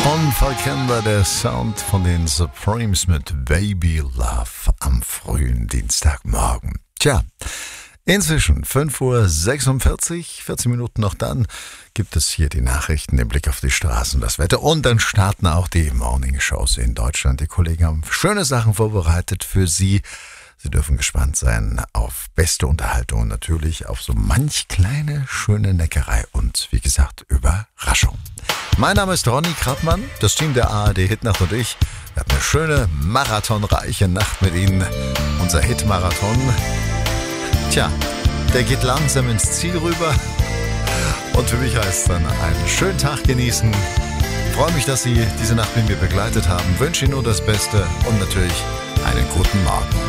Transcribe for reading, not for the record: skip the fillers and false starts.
Unverkennbar der Sound von den Supremes mit Baby Love am frühen Dienstagmorgen. Tja, inzwischen 5:46 Uhr, 14 Minuten noch dann, gibt es hier die Nachrichten, den Blick auf die Straßen, das Wetter und dann starten auch die Morning-Shows in Deutschland. Die Kollegen haben schöne Sachen vorbereitet für Sie. Sie dürfen gespannt sein auf beste Unterhaltung und natürlich auf so manch kleine, schöne Neckerei und wie gesagt, Überraschung. Mein Name ist Ronny Krattmann, das Team der ARD Hitnacht und ich. Wir hatten eine schöne, marathonreiche Nacht mit Ihnen. Unser Hitmarathon, tja, der geht langsam ins Ziel rüber. Und für mich heißt es dann einen schönen Tag genießen. Ich freue mich, dass Sie diese Nacht mit mir begleitet haben. Wünsche Ihnen nur das Beste und natürlich einen guten Morgen.